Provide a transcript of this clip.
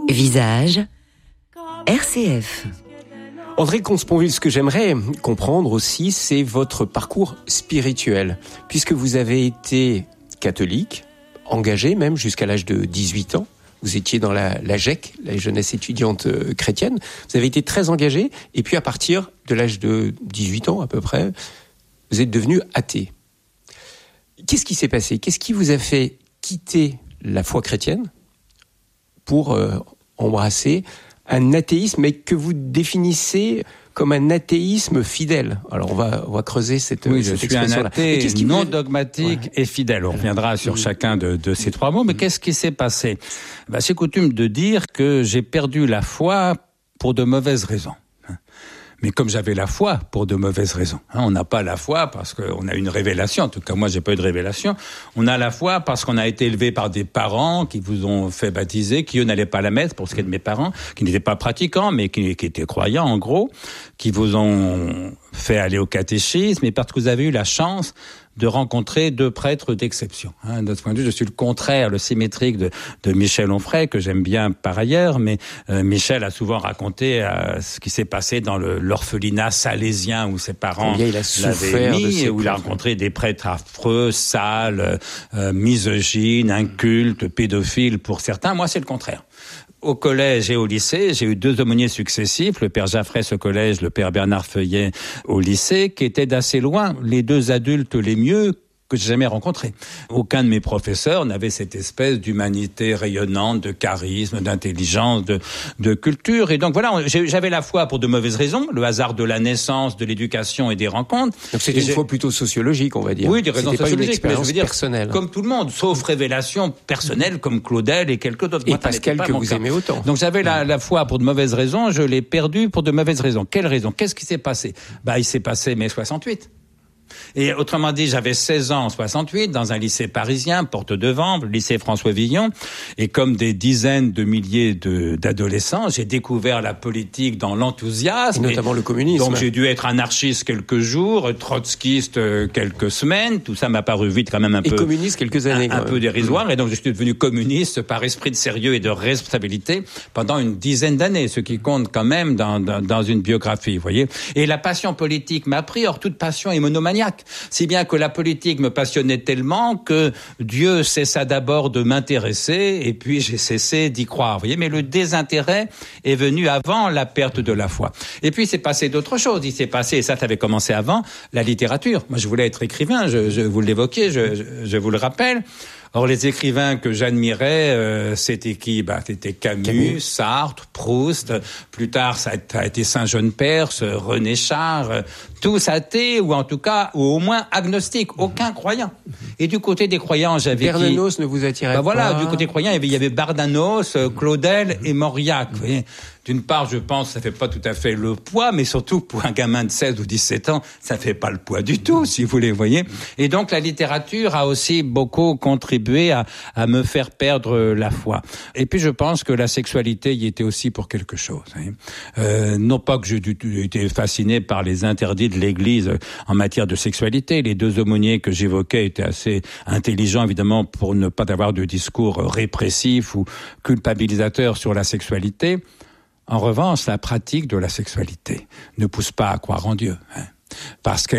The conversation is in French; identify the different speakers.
Speaker 1: Visage RCF.
Speaker 2: André Comte-Sponville, ce que j'aimerais comprendre aussi, c'est votre parcours spirituel. Puisque vous avez été catholique, engagé même jusqu'à l'âge de 18 ans, vous étiez dans la GEC, la jeunesse étudiante chrétienne, vous avez été très engagé, et puis à partir de l'âge de 18 ans à peu près, vous êtes devenu athée. Qu'est-ce qui s'est passé ? Qu'est-ce qui vous a fait quitter la foi chrétienne pour embrasser un athéisme, mais que vous définissez comme un athéisme fidèle? Alors on va creuser cette
Speaker 3: expression-là.
Speaker 2: Oui, je suis un
Speaker 3: athée non dogmatique et fidèle. On reviendra sur chacun de ces trois mots. Mais qu'est-ce qui s'est passé ? C'est coutume de dire que j'ai perdu la foi pour de mauvaises raisons. Mais comme j'avais la foi pour de mauvaises raisons. On n'a pas la foi parce qu'on a une révélation. En tout cas, moi, j'ai pas eu de révélation. On a la foi parce qu'on a été élevé par des parents qui vous ont fait baptiser, qui eux n'allaient pas à la messe, pour ce qui est de mes parents, qui n'étaient pas pratiquants, mais qui étaient croyants, en gros, qui vous ont fait aller au catéchisme, et parce que vous avez eu la chance de rencontrer deux prêtres d'exception. De notre point de vue, je suis le contraire, le symétrique de Michel Onfray, que j'aime bien par ailleurs, mais Michel a souvent raconté ce qui s'est passé dans l'orphelinat salésien où ses parents l'avaient mis, où il a rencontré des prêtres affreux, sales, misogynes, incultes, pédophiles pour certains. Moi, c'est le contraire. Au collège et au lycée, j'ai eu deux aumôniers successifs, le père Jaffrès au collège, le père Bernard Feuillet au lycée, qui étaient d'assez loin les deux adultes les mieux que j'ai jamais rencontrés. Aucun de mes professeurs n'avait cette espèce d'humanité rayonnante, de charisme, d'intelligence, de culture. Et donc voilà, j'avais la foi pour de mauvaises raisons, le hasard de la naissance, de l'éducation et des rencontres.
Speaker 2: Donc c'était une foi plutôt sociologique, on va dire.
Speaker 3: Oui, des raisons sociologiques,
Speaker 2: pas une expérience personnelle.
Speaker 3: Comme tout le monde, sauf révélation personnelle, comme Claudel et quelques d'autres.
Speaker 2: Et Pascal, que vous aimez autant.
Speaker 3: Donc j'avais la foi pour de mauvaises raisons, je l'ai perdue pour de mauvaises raisons. Quelles raisons ? Qu'est-ce qui s'est passé ? Il s'est passé mai 68. Et autrement dit, j'avais 16 ans en 68 dans un lycée parisien, Porte de Vanves, le lycée François Villon, et comme des dizaines de milliers d'adolescents, j'ai découvert la politique dans l'enthousiasme.
Speaker 2: Et notamment le communisme.
Speaker 3: Donc j'ai dû être anarchiste quelques jours, trotskiste quelques semaines, tout ça m'a paru vite quand même un peu...
Speaker 2: Et communiste quelques années.
Speaker 3: Un peu dérisoire, et donc je suis devenu communiste par esprit de sérieux et de responsabilité pendant une dizaine d'années, ce qui compte quand même dans une biographie, vous voyez. Et la passion politique m'a pris, or toute passion est monomaniaque. Si bien que la politique me passionnait tellement que Dieu cessa d'abord de m'intéresser et puis j'ai cessé d'y croire. Vous voyez, mais le désintérêt est venu avant la perte de la foi. Et puis il s'est passé d'autres choses. Il s'est passé, et ça avait commencé avant, la littérature. Moi je voulais être écrivain, je vous l'évoquiez, je vous le rappelle. Or, les écrivains que j'admirais, c'était qui ? C'était Camus, Sartre, Proust. Plus tard, ça a été Saint-Jean-Perse, René Char, tous athées, ou en tout cas, ou au moins agnostiques, aucun croyant. Et du côté des croyants, j'avais
Speaker 2: Bernanos ne vous attirait pas ?
Speaker 3: Voilà, du côté croyant, il y avait Bardanos, Claudel et Mauriac. Vous voyez. D'une part, je pense que ça fait pas tout à fait le poids, mais surtout pour un gamin de 16 ou 17 ans, ça fait pas le poids du tout, si vous les voyez. Et donc, la littérature a aussi beaucoup contribué à me faire perdre la foi. Et puis, je pense que la sexualité y était aussi pour quelque chose. Non pas que j'ai été fasciné par les interdits de l'Église en matière de sexualité. Les deux aumôniers que j'évoquais étaient assez intelligents, évidemment, pour ne pas avoir de discours répressif ou culpabilisateur sur la sexualité. En revanche, la pratique de la sexualité ne pousse pas à croire en Dieu, parce que